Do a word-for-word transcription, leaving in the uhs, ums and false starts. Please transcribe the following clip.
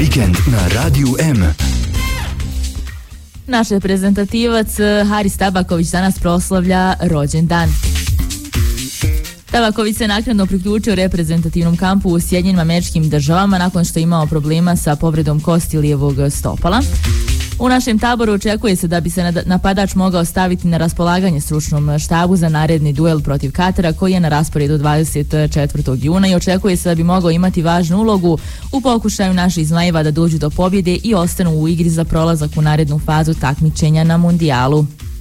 vikend na Radiju M. Naš reprezentativac Haris Tabaković danas proslavlja rođendan. Tabaković se naknadno priključio reprezentativnom kampu u Sjedinjenim Američkim Državama nakon što je imao problema sa povredom kosti lijevog stopala. U našem taboru očekuje se da bi se napadač mogao staviti na raspolaganje stručnom štabu za naredni duel protiv Katara koji je na rasporedu dvadeset četvrtog juna i očekuje se da bi mogao imati važnu ulogu u pokušaju naših zmajeva da dođu do pobjede i ostanu u igri za prolazak u narednu fazu takmičenja na mundijalu.